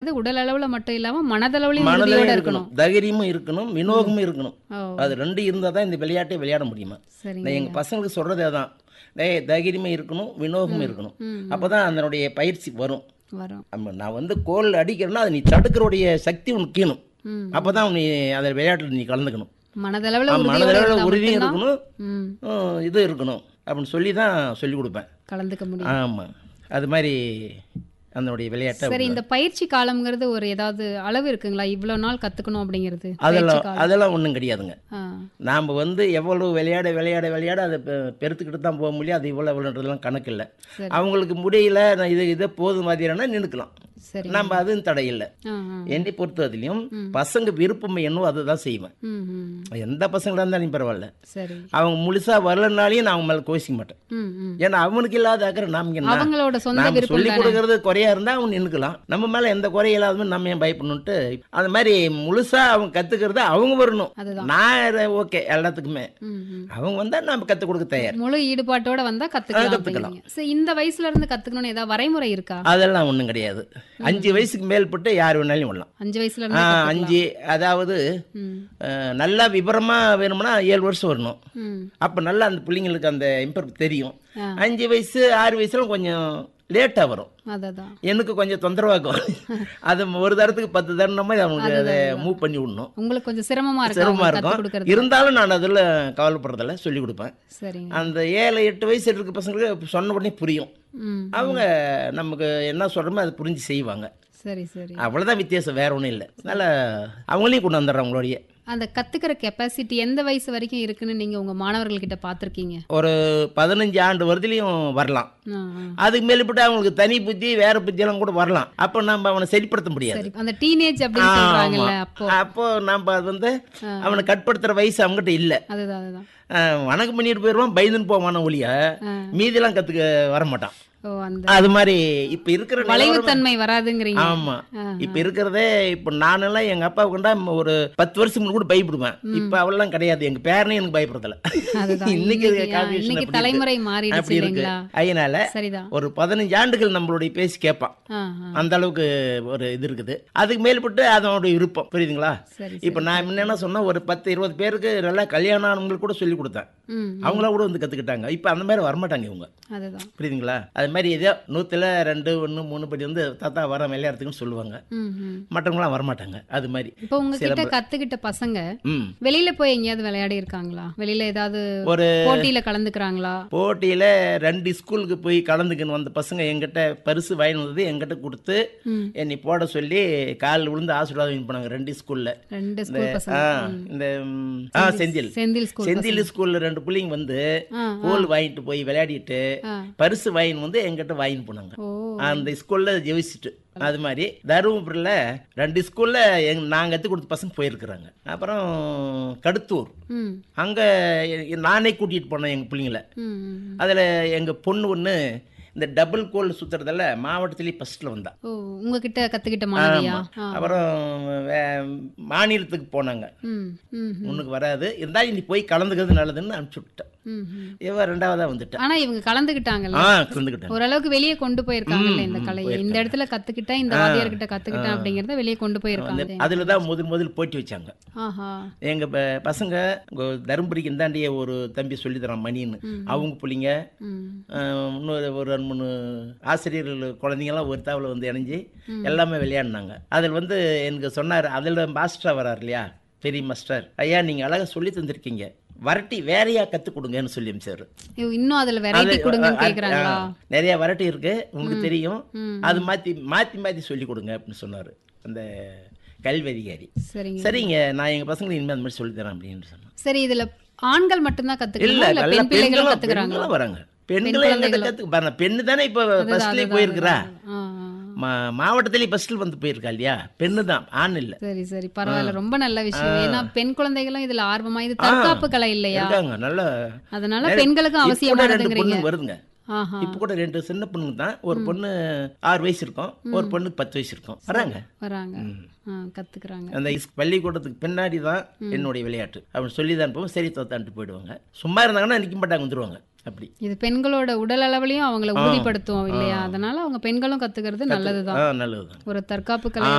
அப்படிங்கிறது உடல் அளவுல மட்டும் இல்லாம மனதளவுலயும் மனதிலையும் உறுதியோட இருக்கணும், இருக்கணும். தைரியமும் இருக்கணும், வினோகமும் இருக்கணும். ஓ, அது 2 இருந்தால் தான் இந்த விளையாட்டை விளையாட முடியுமா. சரிங்க நான் ஐயா. எங்கள் பசங்களுக்கு சொல்கிறதே அதான், தைரியமும் இருக்கணும், வினோகமும் இருக்கணும். அப்போ தான் அதனுடைய பயிற்சி வரும். வரும். நான் வந்து கோல் அடிக்கிறேன்னா அதை நீ தடுக்கிறோடைய சக்தி உனக்கு வேணும். ம். அப்போ தான் நீ அதை விளையாட்டில் நீ கலந்துக்கணும். மனதளவுல உறுதியோட மனதளவில் இருந்தா உறுதியும் மட்டும்தான், இருக்கணும், இது இருக்கணும் அப்படின்னு சொல்லி தான் சொல்லிக் கொடுப்பேன். கலந்துக்க முடியும். ஆமாம், அது மாதிரி அதனுடைய விளையாட்டை. சரி, இந்த பயிற்சி காலம்ங்கிறது ஒரு ஏதாவது அளவு இருக்குங்களா? இவ்வளவு நாள் கத்துக்கணும் அப்படிங்கிறது பயிற்சி அதெல்லாம் காலம்? அதெல்லாம் ஒன்றும் கிடையாதுங்க. ஆ, நாம் வந்து எவ்வளோ விளையாட அதை பெருத்துக்கிட்டு தான் போக முடியும். அது இவ்வளோன்றதுலாம் கணக்கு இல்லை. சரி. அவங்களுக்கு முடியல, நான் இதை போதும் மாதிரினா நின்றுக்கலாம். சரி. நம்ம அதுவும் தடை இல்லை. ஆ, ஆ. என்னை பொறுத்தவரையிலையும் பசங்க விருப்பம் என்னவோ அதை தான் செய்வேன். ம், ம். எந்த பசங்களாக இருந்தாலும் பரவாயில்ல. சரி. அவங்க அவங்க முழுசாக வரலனாலையும் நான் அவங்க மேலே கோசிக்க மாட்டேன். ம், ம். ஏன்னா அவனுக்கு இல்லாத அக்கறை நமக்கு என்ன. அவங்களோட சொந்த நாம் விருப்பம் சொல்லிக் தானே. கொடுக்கறது குறையா இருந்தால் அவன் நின்றுக்கலாம். நம்ம மேலே எந்த குறையும் இல்லாத நம்ம ஏன் பயப்படணுன்ட்டு அந்த மாதிரி முழுசாக அவங்க கற்றுக்கிறது அவங்க வரணும். அதுதான். நான் ஓகே எல்லாத்துக்குமே. ம், ம். அவங்க வந்தால் நம்ம கற்றுக் கொடுக்க தயார். முழு ஈடுபாட்டோட வந்தா கத்துக்கலாம் கத்துக்கலாம். அப்படிங்கிறீங்க. சரி, இந்த வயசுல இருந்து கத்துக்கணும்னு ஏதாவது வரைமுறை இருக்கா? அதெல்லாம் ஒன்றும் கிடையாது. 5 வயசுக்கு மேல்பட்டு யார் வேணாலும் விடலாம். 5 வயசுல இருந்து கத்துக்கலாம். 5 அதாவது ம், நல்லா விவரமாக வேணும்னா 7 வருஷம் வரணும். ம். அப்போ நல்லா அந்த பிள்ளைங்களுக்கு அந்த இம்ப்ரூவ் தெரியும். ஆ. 5 வயசு 6 வயசுல கொஞ்சம் லேட்டாக வரும். அததான். எனக்கு கொஞ்சம் தொந்தரவாக்கும். அது ஒரு தரத்துக்கு 10 தரணுமா அவங்களுக்கு அதை மூவ் பண்ணி விடணும். உங்களுக்கு கொஞ்சம் சிரமமா இருக்கு சிரமமாக அவங்க கத்துக் இருக்கும். கொடுக்கறது. இருந்தாலும் நான் அதில் கவலைப்படுறதில்ல, சொல்லிக் கொடுப்பேன். சரிங்க. அந்த 7, 8 வயசு இருக்க பசங்களுக்கு சொன்ன உடனே புரியும். ம். அவங்க நமக்கு என்ன சொல்கிறோமோ அதை புரிஞ்சு செய்வாங்க. சரி, சரி. அவ்வளோதான் வித்தியாசம், வேற ஒன்றும் இல்லை. அதனால் அவங்களையும் கொண்டு வந்துடுறேன் அவங்களுடைய. அந்த கத்துக்கிற கெப்பாசிட்டி எந்த வயசு வரைக்கும் இருக்குன்னு நீங்க உங்க மாணவர்கள் கிட்ட பாத்திருக்கீங்க? ஒரு 15 ஆண்டு வருதிலையும் வரலாம். ஆ, ஆ. அதுக்கு மேல்பட்டு அவங்களுக்கு தனி புத்தி வேற புத்தியெல்லாம் கூட வரலாம். அப்போ நம்ம அவனை சரிப்படுத்த முடியாது. சரி, அந்த டீனேஜ் அப்படின்னு சொல்றாங்கல்ல, அப்போ அப்போ நம்ம அது வந்து அவனை கட்படுத்துற வயசு அவங்ககிட்ட இல்லை. அதுதான். வணக்கம் பண்ணிட்டு போயிடுவான், பயந்துன்னு போவான ஒழிய மீதிலாம் கற்றுக்க வரமாட்டான். ஓ, அந்த அது மாதிரி இப்போ இருக்கிற வளைவுத்தன்மை வராதுங்கிறீங்க. ஆமா, இப்ப இருக்கிறதே இப்ப நானெல்லாம் எங்க அப்பா கண்டா ஒரு 10 வருஷம் முன்ன கூட பயப்படுவேன். இப்ப அவெல்லாம் கிடையாது. எங்க பேரனே எனக்கு பயப்படுறதில்ல. அதுதான். இன்னைக்கு இன்னைக்கு தலைமுறை மாறிடுச்சு அப்படி இருக்கு. இல்லைங்களா? அதனால சரிதான். ஒரு 15 ஆண்டுகள் நம்மளுடைய பேசி கேட்பான். ஆ, ஆ. அந்த அளவுக்கு ஒரு இது இருக்குது. அதுக்கு மேல்பட்டு அதனுடைய விருப்பம், புரியுதுங்களா? சரி, இப்ப நான் என்ன சொன்னா ஒரு 10-20 பேருக்கு நல்லா கல்யாணம் ஆனவங்களுக்கு கூட சொல்லி கொடுத்தேன். ம், அவங்களா கூட வந்து கத்துக்கிட்டாங்க. இப்ப அந்த மாதிரி வரமாட்டாங்க இவங்க, அதுதான். புரியுதுங்களா? அது மாதிரி ஏதோ 100ல் 2, 1, 3 படி வந்து தாத்தா வர விளையாடுறதுக்குன்னு சொல்லுவாங்க. ம், ம். மற்றவங்களாம் வரமாட்டாங்க. அது மாதிரி இப்போ உங்ககிட்ட கத்துக்கிட்ட பசங்க ம் வெளியில போய் எங்கேயாவது விளையாடி இருக்காங்களா? வெளியில ஏதாவது ஒரு போட்டியில கலந்துக்கிறாங்களா? போட்டியில் 2 ஸ்கூலுக்கு போய் கலந்துக்கின்னு வந்த பசங்க எங்கிட்ட பரிசு வாங்கி வந்தது எங்கிட்ட கொடுத்து ம். என்னை போட சொல்லி காலில் விழுந்து ஆசீர்வாதம் வாங்கி போனாங்க. 2 ஸ்கூலில். 2 ஸ்கூல் பசங்க. இந்த செந்தில் செந்தில் ஸ்கூல். செந்தில் ஸ்கூலில் 2 பிள்ளைங்க வந்து ஆ, கோல் வாங்கிட்டு போய் விளையாடிட்டு ஆ. பரிசு வாங்கின்னு வந்து எங்கிட்ட வாங்கிட்டு போனாங்க. ஓ, அந்த ஸ்கூலில் ஜெயிச்சுட்டு. அது மாதிரி தருமபுரியில் 2 ஸ்கூலில் நாங்கள் கற்றுக் கொடுத்த பசங்க போயிருக்கிறாங்க. அப்புறம் கடுத்தூர், ம், அங்கே நானே கூட்டிகிட்டு போனேன் எங்கள் பிள்ளைங்கள. ம், ம். அதில் எங்கள் பொண்ணு ஒன்று இந்த டபுள் கோல் சுற்றுறதில் மாவட்டத்திலேயே ஃபஸ்ட்டில் வந்தா. ஓ, உங்ககிட்ட கத்துக்கிட்ட மாணவியா? ஆ. அப்புறம் மாநிலத்துக்கு போனாங்க. ம், ம், உனக்கு வராது, இருந்தாலும் நீ போய் கலந்துக்கிறது நல்லதுன்னு அனுப்பிச்சு விட்டேன். ம், ம். இவ 2வதா வந்துட்டேன். ஆனா இவங்க கலந்துக்கிட்டாங்கல்ல, கலந்துக்கிட்டேன். ஓரளவுக்கு வெளியே கொண்டு போயிருக்காங்கல்ல இந்த கலையை. இந்த இடத்துல கத்துக்கிட்டேன், இந்த வாத்தியார்கிட்ட கத்துக்கிட்டேன் அப்படிங்கறத வெளியே கொண்டு போயிருக்காங்க. அதில் தான் முதல் போட்டி வச்சாங்க. ஆஹா. எங்கள் பசங்க தருமபுரிக்கு இந்தாண்டிய ஒரு தம்பி சொல்லி தரான் மணின்னு, அவங்க பிள்ளைங்க ம், இன்னொரு ஒரு 2-3 ஆசிரியர்கள் குழந்தைங்கலாம் ஒரு தாவில் வந்து இணைஞ்சு எல்லாமே விளையாடினாங்க. அதில் வந்து எனக்கு சொன்னார், அதில் மாஸ்டராக வரார் இல்லையா, பெரிய மாஸ்டர், ஐயா நீங்கள் அழகாக சொல்லி தந்திருக்கீங்க, வரட்டி வேறையா கற்றுக் கொடுங்கன்னு சொல்லி சார். இன்னும் அதுல வெரைட்டி கொடுங்கன்னு கேக்குறாங்களா? நிறைய வரட்டி இருக்கு, உங்களுக்கு தெரியும், ம். அது மாற்றி சொல்லி கொடுங்க அப்படின்னு சொன்னார் அந்த கல்வி அதிகாரி. சரிங்க. சரிங்க, நான் எங்கள் பசங்களுக்கு இனிமேல் அந்த மாதிரி சொல்லி தரேன் அப்படின்னு சொன்னேன். சரி, இதுல ஆண்கள் மட்டும்தான் கத்துக்கிறாங்களா இல்ல, இல்ல நல்ல பெண் பிள்ளைகளும் பெண்களும் கத்துக்கிறாங்களா? வராங்க. பெண்களும் எங்கிட்ட கற்றுக்கு பெண்ணு தானே இப்போ ஃபர்ஸ்ட்லேயே போயிருக்கிறா. ஆ, ஆ. மாவட்டத்திலேயே ஃபர்ஸ்ட்ல வந்து போயிருக்கா இல்லையா, பெண்ணு தான், ஆண் இல்லை. சரி, சரி, பரவாயில்ல, ரொம்ப நல்ல விஷயம். ஏன்னா பெண் குழந்தைகளும் இதுல ஆர்வமா, இது தற்காப்பு கலை இல்லையா, இருக்காங்க நல்ல. அதனால பெண்களுக்கும் இப்போ கூட 2 அவசியமானதுங்கிறீங்க. பொண்ணு வருதுங்க. ஆஹா. இப்போ கூட 2 சின்ன பொண்ணுங்க தான். ஒரு பொண்ணு 6 வயசு இருக்கும், ஒரு பொண்ணுக்கு 10 வயசு இருக்கும். வராங்க, வராங்க, கத்துக்கிறாங்க. அந்த பள்ளிக்கூடத்துக்கு பின்னாடி தான் என்னுடைய விளையாட்டு அப்படின்னு சொல்லி தான் போவோம். சரி தோத்தான்ட்டு போயிடுவாங்க. சும்மா இருந்தாங்கன்னா நிற்க மாட்டாங்க, வந்துடுவாங்க. அப்படி இது பெண்களோட உடல் அளவுலயும் அவங்கள உறுதிப்படுத்தும் இல்லையா, அதனால அவங்க பெண்களும் கத்துக்கிறது நல்லதுதான். நல்லதுதான். ஒரு தற்காப்பு கலை